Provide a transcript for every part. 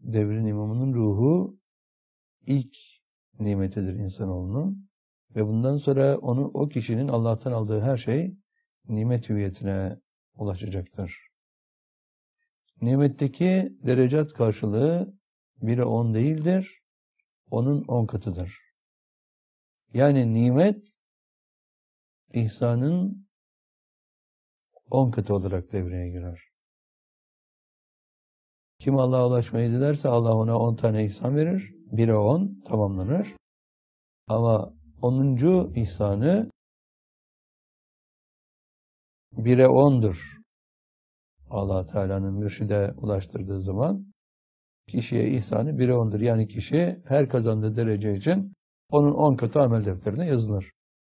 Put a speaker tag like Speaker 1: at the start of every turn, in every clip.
Speaker 1: devrin imamının ruhu ilk nimetidir insanoğlunun. Ve bundan sonra o kişinin Allah'tan aldığı her şey nimet hüviyetine ulaşacaktır. Nimetteki derecat karşılığı 1'e 10 değildir, onun 10 katıdır. Yani nimet, ihsanın 10 katı olarak devreye girer. Kim Allah'a ulaşmayı dilerse Allah ona 10 tane ihsan verir. 1'e 10 tamamlanır. Ama 10. ihsanı 1'e 10'dur. Allah Teala'nın mürşide ulaştırdığı zaman kişiye ihsanı 1'e 10'dur. Yani kişi her kazandığı derece için onun 10 katı amel defterine yazılır.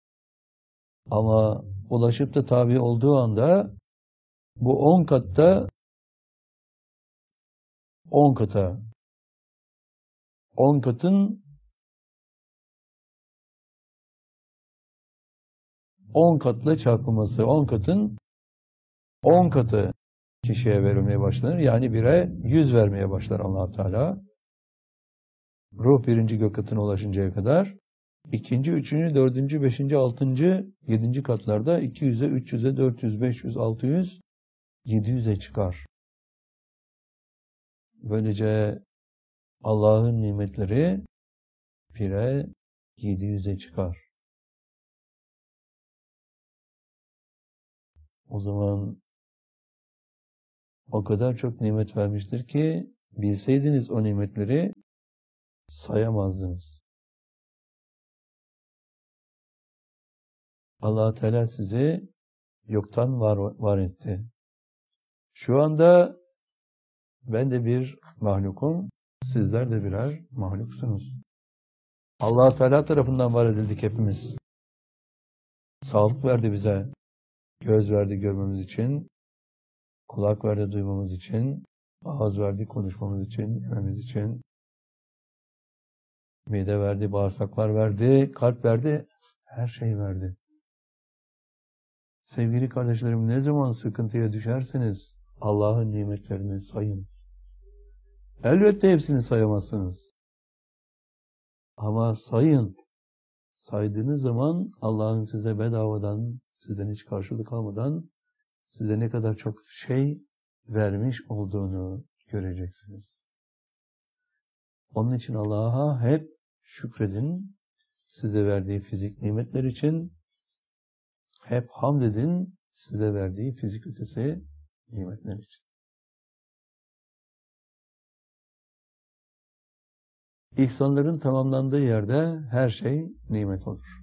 Speaker 1: Ama ulaşıp da tabi olduğu anda bu 10 katta 10 kata 10 katın 10 katla çarpılması, 10 katın 10 katı kişiye verilmeye başlanır. Yani 1'e 100 vermeye başlar Allah Teala. Ruh 1. gök katına ulaşıncaya kadar 2., 3., 4., 5., 6., 7. katlarda 200'e, 300'e, 400, 500, 600, 700'e çıkar. Böylece Allah'ın nimetleri 1'e 700'e çıkar. O zaman o kadar çok nimet vermiştir ki bilseydiniz o nimetleri sayamazdınız. Allah Teala sizi yoktan var etti. Şu anda ben de bir mahlukum, sizler de birer mahluksunuz. Allah Teala tarafından var edildik hepimiz. Sağlık verdi bize, göz verdi görmemiz için, kulak verdi duymamız için, ağız verdi konuşmamız için, yememiz için, mide verdi, bağırsaklar verdi, kalp verdi, her şey verdi. Sevgili kardeşlerim, ne zaman sıkıntıya düşerseniz Allah'ın nimetlerini sayın. Elbette hepsini sayamazsınız. Ama sayın. Saydığınız zaman Allah'ın size bedavadan, sizden hiç karşılık almadan size ne kadar çok şey vermiş olduğunu göreceksiniz. Onun için Allah'a hep şükredin. Size verdiği fizik nimetler için hep hamd edin. Size verdiği fizik ötesi nimetler için. İhsanların tamamlandığı yerde her şey nimet olur.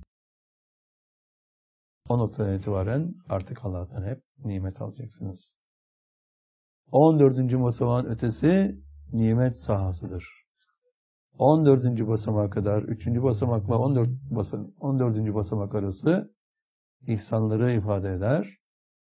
Speaker 1: O noktadan itibaren artık Allah'tan hep nimet alacaksınız. 14. basamağın ötesi nimet sahasıdır. 14. basamağa kadar 3. basamakla 14. basamak arası ihsanları ifade eder.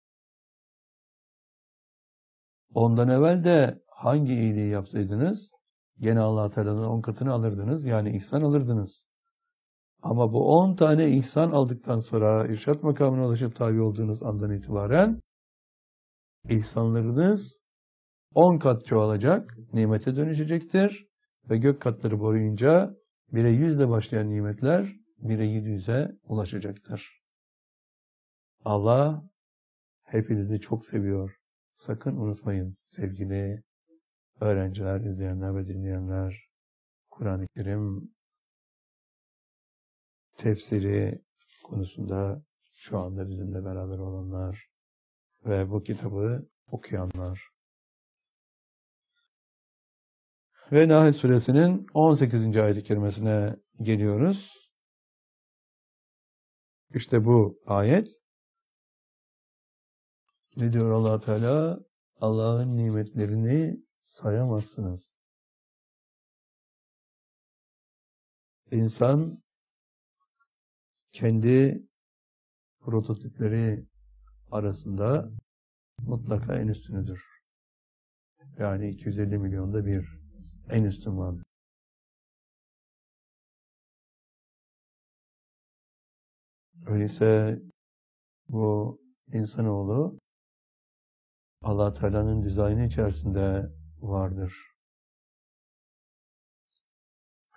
Speaker 1: Ondan evvel de hangi iyiliği yapsaydınız gene Allah Teala'nın 10 katını alırdınız. Yani ihsan alırdınız. Ama bu 10 tane ihsan aldıktan sonra irşat makamına ulaşıp tabi olduğunuz andan itibaren ihsanlarınız 10 kat çoğalacak, nimete dönüşecektir ve gök katları boyunca 1'e 100 ile başlayan nimetler 1'e 700'e ulaşacaktır. Allah hepinizi çok seviyor. Sakın unutmayın sevgili öğrenciler, izleyenler ve dinleyenler. Kur'an-ı Kerim tefsiri konusunda şu anda bizimle beraber olanlar ve bu kitabı okuyanlar. Ve Nahl Suresinin 18. ayet-i kerimesine geliyoruz. İşte bu ayet. Ne diyor Allah Teala? Allah'ın nimetlerini sayamazsınız. İnsan kendi prototipleri arasında mutlaka en üstünüdür. Yani 250 milyonda bir en üstün vardır. Öyleyse bu insanoğlu Allah Teala'nın dizaynı içerisinde vardır.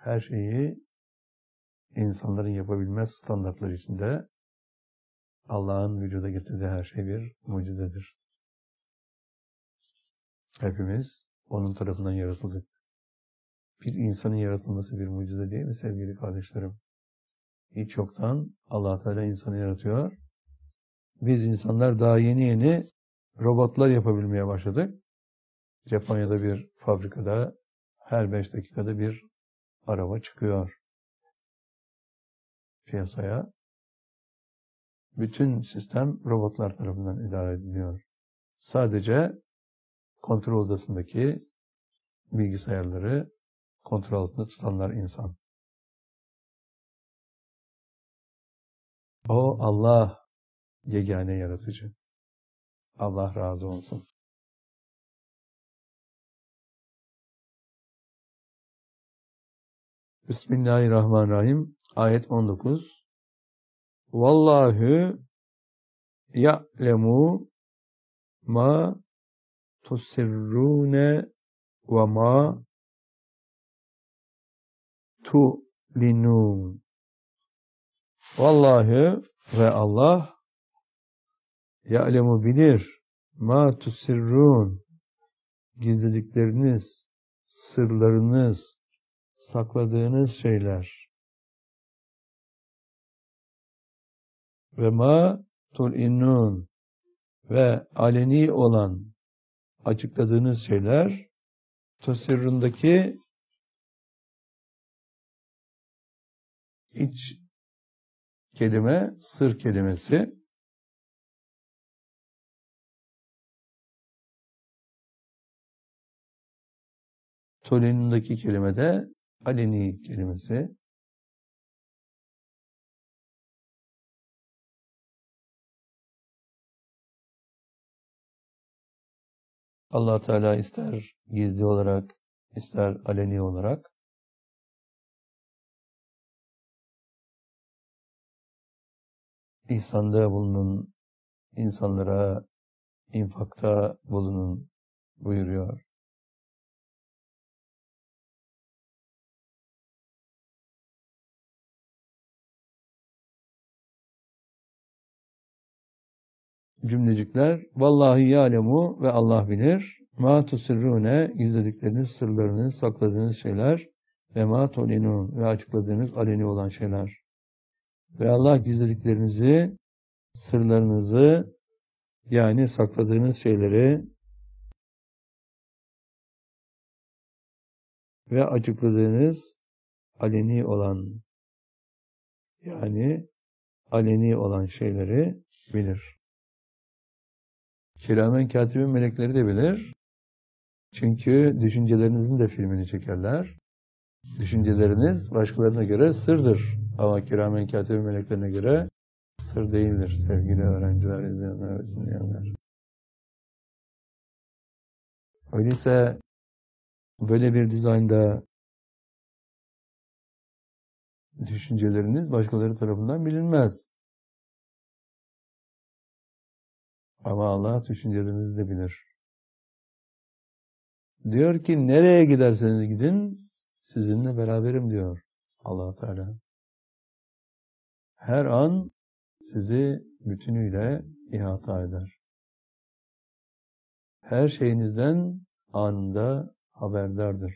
Speaker 1: her şeyi insanların yapabilmez standartları içinde Allah'ın vücuda getirdiği her şey bir mucizedir. Hepimiz onun tarafından yaratıldık. Bir insanın yaratılması bir mucize değil mi sevgili kardeşlerim? Hiç yoktan Allah Teala insanı yaratıyor. Biz insanlar daha yeni robotlar yapabilmeye başladık. Japonya'da bir fabrikada her 5 dakikada bir araba çıkıyor piyasaya. Bütün sistem robotlar tarafından idare ediliyor. Sadece kontrol odasındaki bilgisayarları kontrol altında tutanlar insan. O Allah yegane yaratıcı. Allah razı olsun. Bismillahirrahmanirrahim. Ayet 19. Vallahu ya'lemu ma tusirrune ve ma tu'linun. Vallahi ve Allah ya'lemu bilir ma tusirrun, gizledikleriniz, sırlarınız, sakladığınız şeyler ve ma tu'linun, ve aleni olan açıkladığınız şeyler. Tusirrundaki iç kelime sır kelimesi. Tu'linundaki kelime de aleni kelimesi. Allah Teala ister gizli olarak, ister aleni olarak ihsanda bulunun, insanlara infakta bulunun buyuruyor. Cümlecikler vallahi ya'lemu ve Allah bilir ma tusirrune, gizledikleriniz, sırlarınız, sakladığınız şeyler ve ma tu'linun, ve açıkladığınız aleni olan şeyler. Ve Allah gizlediklerinizi, sırlarınızı, yani sakladığınız şeyleri ve açıkladığınız aleni olan, yani aleni olan şeyleri bilir. Kiramen katibin melekleri de bilir. Çünkü düşüncelerinizin de filmini çekerler. Düşünceleriniz başkalarına göre sırdır. Ama kiramen katibin meleklerine göre sır değildir sevgili öğrenciler, izleyenler ve dinleyenler. Öyleyse böyle bir dizaynda düşünceleriniz başkaları tarafından bilinmez. Ama Allah düşüncelerinizi de bilir. Diyor ki nereye giderseniz gidin sizinle beraberim diyor Allah Teala. Her an sizi bütünüyle ihata eder. Her şeyinizden anında haberdardır.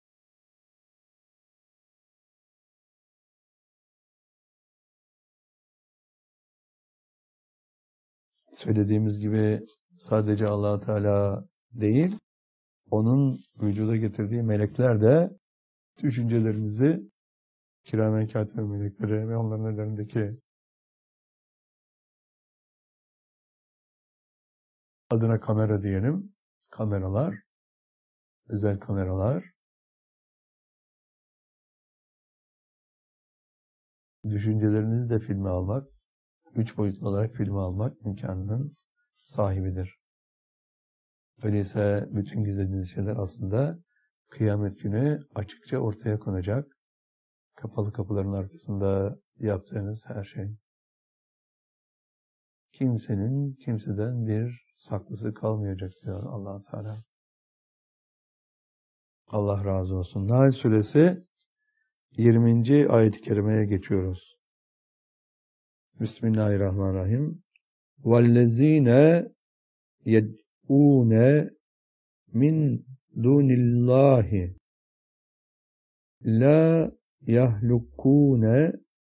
Speaker 1: Söylediğimiz gibi sadece Allah Teala değil, onun vücuda getirdiği melekler de düşüncelerinizi, kiramen katib melekleri ve onların ellerindeki adına kamera diyelim, kameralar, özel kameralar, düşüncelerinizi de filme almak, 3 boyutlu olarak filme almak imkanının sahibidir. Öyleyse bütün gizlediğiniz şeyler aslında kıyamet günü açıkça ortaya konacak. Kapalı kapıların arkasında yaptığınız her şey. Kimsenin kimseden bir saklısı kalmayacak diyor Allah Teala. Allah razı olsun. Nahl suresi 20. ayet-i kerimeye geçiyoruz. Bismillahirrahmanirrahim. وَالَّذ۪ينَ يَدْعُونَ مِنْ دُونِ اللّٰهِ لَا يَهْلُكُونَ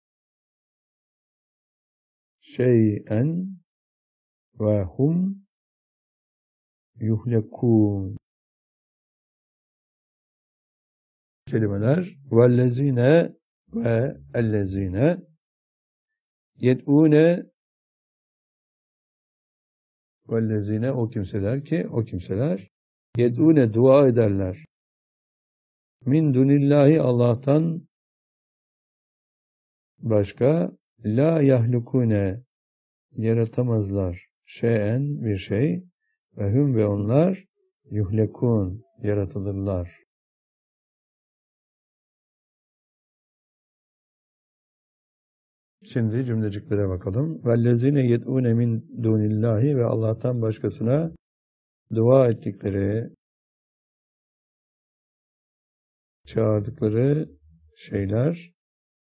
Speaker 1: شَيْئًا وَهُمْ يُهْلَكُونَ. Kelimeler vellezine ve ellezine yed'une, vellezine o kimseler ki o kimseler yed'une dua ederler min dunillahi Allah'tan başka la yahlukune yaratamazlar şeyen bir şey ve hüm ve onlar yuhlekun yaratılırlar. Şimdi cümleciklere bakalım. Vellezine yed'une min dunillahi ve Allah'tan başkasına dua ettikleri, çağırdıkları şeyler